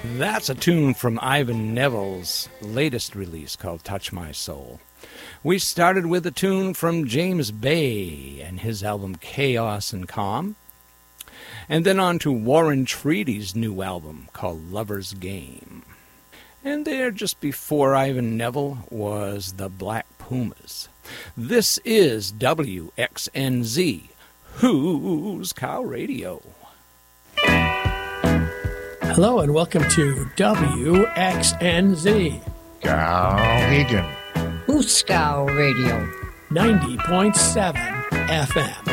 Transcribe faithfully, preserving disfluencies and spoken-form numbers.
That's a tune from Ivan Neville's latest release called Touch My Soul. We started with a tune from James Bay and his album Chaos and Calm, and then on to Warren Treaty's new album called Lover's Game. And there, just before Ivan Neville, was the Black Pumas. This is W X N Z, Who's Cow Radio. Hello and welcome to W X N Z. Skowhegan. Who's Scow Radio? ninety point seven F M.